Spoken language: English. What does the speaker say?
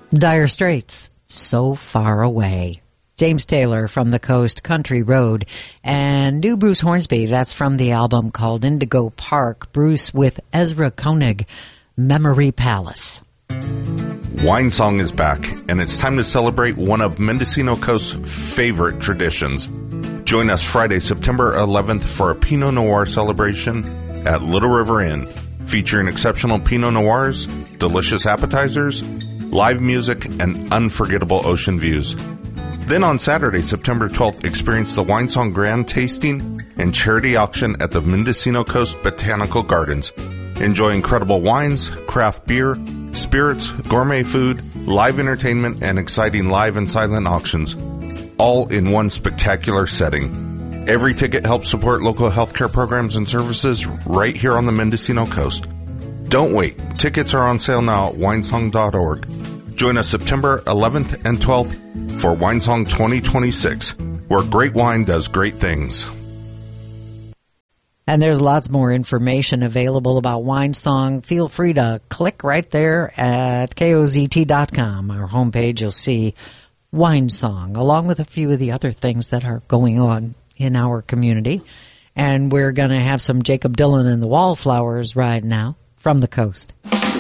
Dire Straits, So Far Away. James Taylor from the Coast, Country Road. And new Bruce Hornsby, that's from the album called Indigo Park. Bruce with Ezra Koenig, Memory Palace. Wine Song is back, and it's time to celebrate one of Mendocino Coast's favorite traditions. Join us Friday, September 11th for a Pinot Noir celebration at Little River Inn, featuring exceptional Pinot Noirs, delicious appetizers, live music, and unforgettable ocean views. Then on Saturday, September 12th, experience the Wine Song Grand Tasting and Charity Auction at the Mendocino Coast Botanical Gardens. Enjoy incredible wines, craft beer, spirits, gourmet food, live entertainment, and exciting live and silent auctions, all in one spectacular setting. Every ticket helps support local healthcare programs and services right here on the Mendocino Coast. Don't wait. Tickets are on sale now at winesong.org. Join us September 11th and 12th for Winesong 2026, where great wine does great things. And there's lots more information available about Wine Song. Feel free to click right there at KOZT.com. Our homepage, you'll see Wine Song, along with a few of the other things that are going on in our community. And we're going to have some Jacob Dylan and the Wallflowers right now from the coast.